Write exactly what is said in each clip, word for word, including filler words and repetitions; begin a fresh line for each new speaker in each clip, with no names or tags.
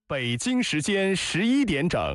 北京时间十一点整。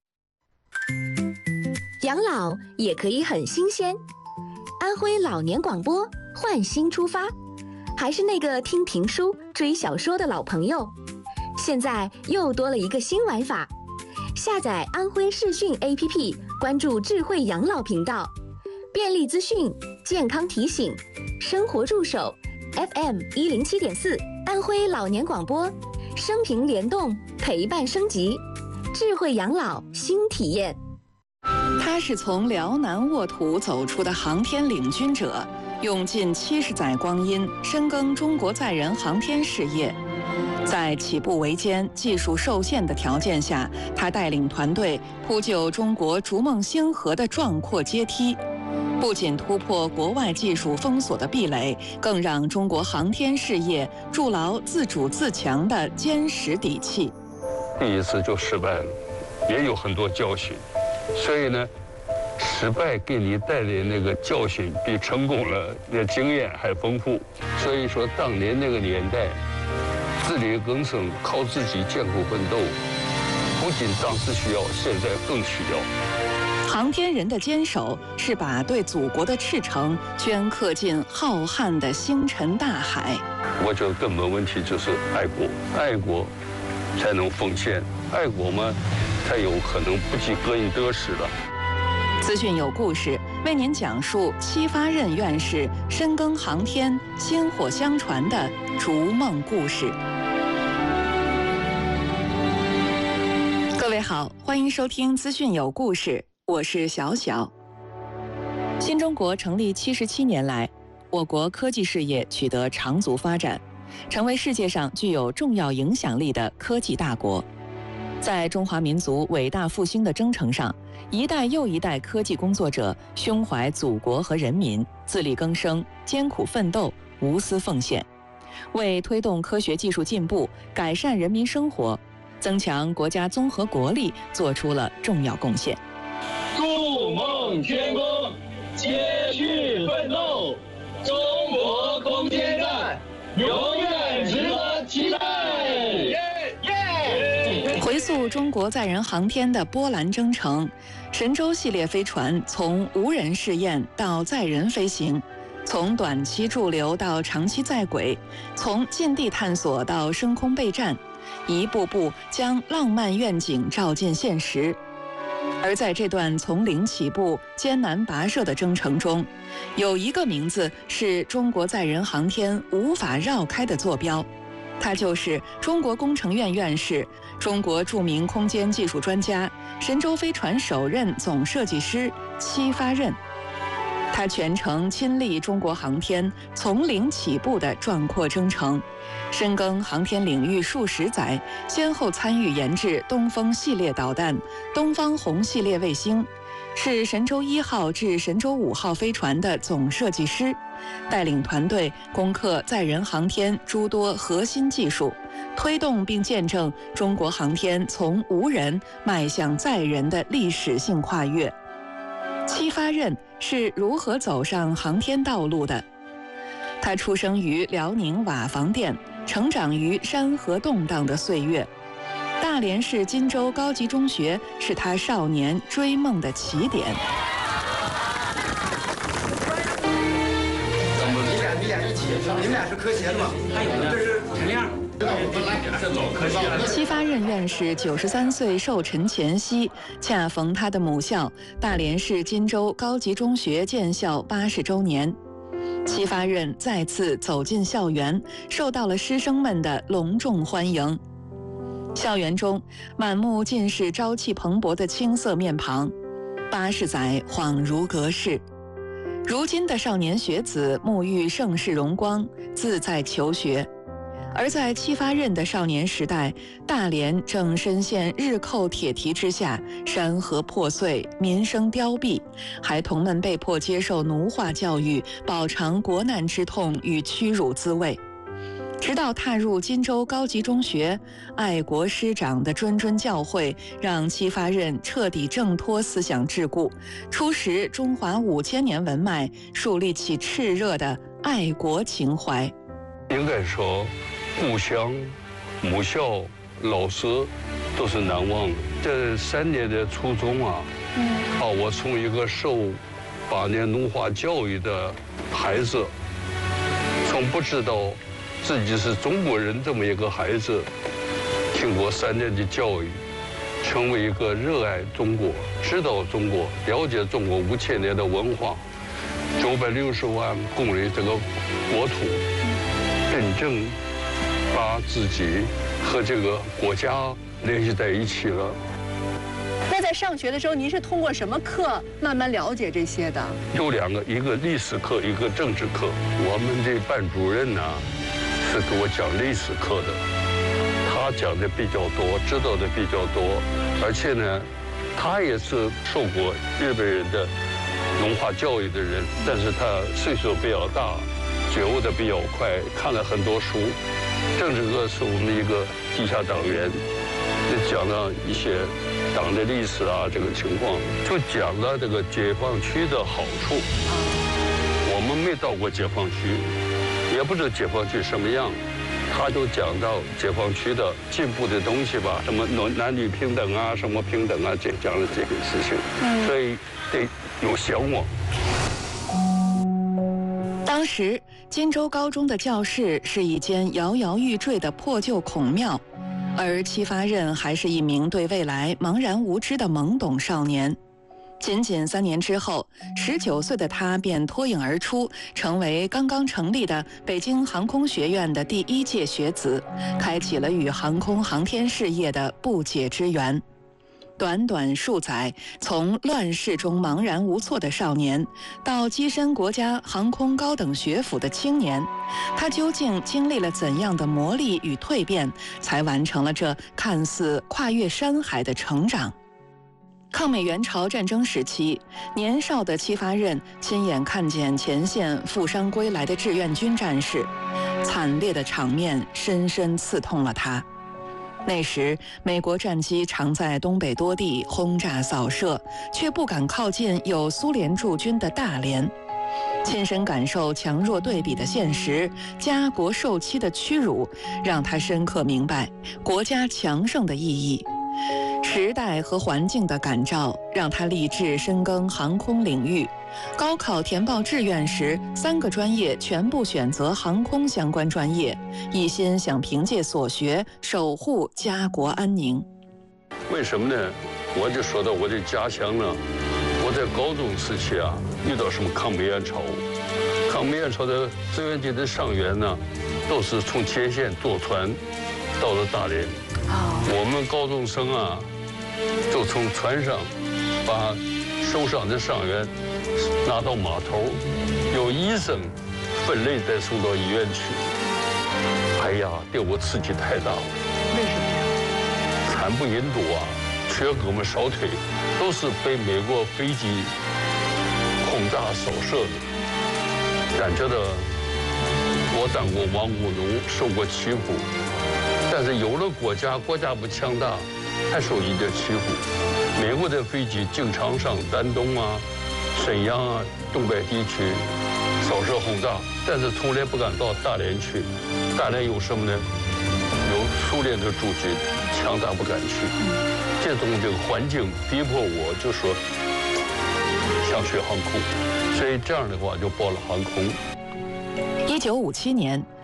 养老也可以很新鲜。安徽老年广播换新出发，还是那个听评书、追小说的老朋友，现在又多了一个新玩法。下载安徽视讯 A P P， 关注智慧养老频道，便利资讯、健康提醒、生活助手 F M 一零七点四，安徽老年广播，生平联动，陪伴升级，智慧养老新体验。
他是从辽南沃土走出的航天领军者，用近七十载光阴深耕中国载人航天事业。在起步维艰、技术受限的条件下，他带领团队铺就中国逐梦星河的壮阔阶梯，不仅突破国外技术封锁的壁垒，更让中国航天事业筑牢自主自强的坚实底气。
第一次就失败了，也有很多教训，所以呢，失败给你带来那个教训比成功了的经验还丰富。所以说，当年那个年代，自力更生，靠自己艰苦奋斗，不仅当时需要，现在更需要。
航天人的坚守是把对祖国的赤诚镌刻进浩瀚的星辰大海。
我觉得根本问题就是爱国，爱国才能奉献，爱国嘛，才有可能不计个人得失了。
资讯有故事，为您讲述戚发轫院士深耕航天、薪火相传的逐梦故事。各位好，欢迎收听资讯有故事，我是小小。新中国成立七十七年来，我国科技事业取得长足发展，成为世界上具有重要影响力的科技大国。在中华民族伟大复兴的征程上，一代又一代科技工作者胸怀祖国和人民，自力更生，艰苦奋斗，无私奉献，为推动科学技术进步、改善人民生活、增强国家综合国力做出了重要贡献。
筑梦天宫，接续奋斗，中国空间站永远值得期待。
回溯中国载人航天的波澜征程，神舟系列飞船从无人试验到载人飞行，从短期驻留到长期在轨，从近地探索到升空备战，一步步将浪漫愿景照进现实。而在这段从零起步、艰难跋涉的征程中，有一个名字是中国载人航天无法绕开的坐标，他就是中国工程院院士、中国著名空间技术专家、神舟飞船首任总设计师戚发轫。他全程亲历中国航天从零起步的壮阔征程，深耕航天领域数十载，先后参与研制东风系列导弹、东方红系列卫星，是神舟一号至神舟五号飞船的总设计师，带领团队攻克载人航天诸多核心技术，推动并见证中国航天从无人迈向载人的历史性跨越。戚发轫是如何走上航天道路的？他出生于辽宁瓦房店，成长于山河动荡的岁月。大连市金州高级中学是他少年追梦的起点。
你俩你俩一起，你们俩是科协的吗？这是陈亮。
戚发轫院士九十三岁寿辰前夕，恰逢他的母校大连市金州高级中学建校八十周年。戚发轫再次走进校园，受到了师生们的隆重欢迎。校园中满目尽是朝气蓬勃的青涩面庞，八十载恍如隔世。如今的少年学子沐浴盛世荣光，自在求学。而在戚发轫的少年时代，大连正深陷日寇铁蹄之下，山河破碎，民生凋敝，孩童们被迫接受奴化教育，饱尝国难之痛与屈辱滋味。直到踏入金州高级中学，爱国师长的谆谆教诲让戚发轫彻底挣脱思想桎梏，初识中华五千年文脉，树立起炽热的爱国情怀。
应该说故乡、母校、 老师都是难忘的。这三年的初中啊，嗯，啊，我从一个受八年农化教育的孩子，从不知道自己是中国人这么一个孩子，经过三年的教育，成为一个热爱中国、知道中国、了解中国五千年的文化，九百六十万公里这个国土，真正把自己和这个国家联系在一起了。
那在上学的时候，您是通过什么课慢慢了解这些的？
有两个，一个历史课，一个政治课。我们这班主任呢，是给我讲历史课的，他讲的比较多，知道的比较多，而且呢，他也是受过日本人的农化教育的人，但是他岁数比较大，觉悟的比较快，看了很多书。政治课是我们一个地下党员，就讲了一些党的历史啊，这个情况，就讲了这个解放区的好处。我们没到过解放区，也不知道解放区什么样，他就讲到解放区的进步的东西吧，什么男男女平等啊，什么平等啊，这讲了这个事情，所以得有向往。
当时金州高中的教室是一间摇摇欲坠的破旧孔庙，而戚发轫还是一名对未来茫然无知的懵懂少年。仅仅三年之后，十九岁的他便脱颖而出，成为刚刚成立的北京航空学院的第一届学子，开启了与航空航天事业的不解之缘。短短数载，从乱世中茫然无措的少年，到跻身国家航空高等学府的青年，他究竟经历了怎样的磨砺与蜕变，才完成了这看似跨越山海的成长？抗美援朝战争时期，年少的戚发轫亲眼看见前线负伤归来的志愿军战士，惨烈的场面深深刺痛了他。那时，美国战机常在东北多地轰炸扫射，却不敢靠近有苏联驻军的大连。亲身感受强弱对比的现实，家国受欺的屈辱，让他深刻明白国家强盛的意义。时代和环境的感召，让他立志深耕航空领域。高考填报志愿时，三个专业全部选择航空相关专业，一心想凭借所学守护家国安宁。
为什么呢？我就说到我的家乡呢，我在高中时期啊，遇到什么抗美援朝，抗美援朝的志愿军的伤员呢，都是从前线坐船到了大连。我们高中生啊，就从船上把受伤的伤员拿到码头，由医生分类再送到医院去。哎呀，对我刺激太大了。
为什么呀？
惨不忍睹啊！缺胳膊少腿，都是被美国飞机轰炸扫射的。感觉到我当过亡国奴，受过欺负，但是有了国家，国家不强大，还受一点欺负。美国的飞机经常上丹东啊、沈阳啊、东北地区扫射轰炸，但是从来不敢到大连去。大连有什么呢？有苏联的驻军，强大不敢去。这种这个环境逼迫我，就说想学航空，所以这样的话就报了航空。
一九五七年，